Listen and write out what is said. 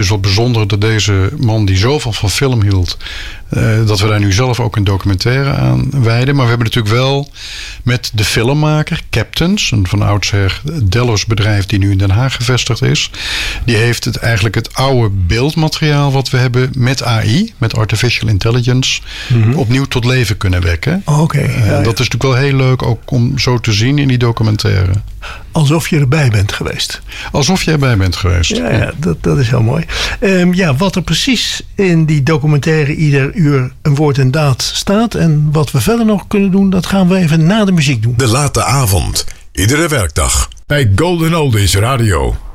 Dus wat bijzonder dat deze man die zoveel van film hield, dat we daar nu zelf ook een documentaire aan wijden. Maar we hebben natuurlijk wel met de filmmaker Captains, een van oudsher Delos bedrijf die nu in Den Haag gevestigd is. Die heeft eigenlijk het oude beeldmateriaal wat we hebben met AI, met Artificial Intelligence, opnieuw tot leven kunnen wekken. Oké. Dat is natuurlijk wel heel leuk ook om zo te zien in die documentaire. Alsof je erbij bent geweest. Alsof je erbij bent geweest. Ja, dat is heel mooi. Wat er precies in die documentaire ieder uur een woord en daad staat en wat we verder nog kunnen doen, dat gaan we even na de muziek doen. De late avond, iedere werkdag bij Golden Oldies Radio.